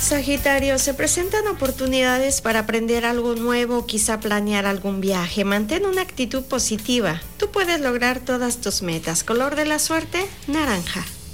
Sagitario, se presentan oportunidades para aprender algo nuevo, quizá planear algún viaje. Mantén una actitud positiva. Tú puedes lograr todas tus metas. Color de la suerte, naranja.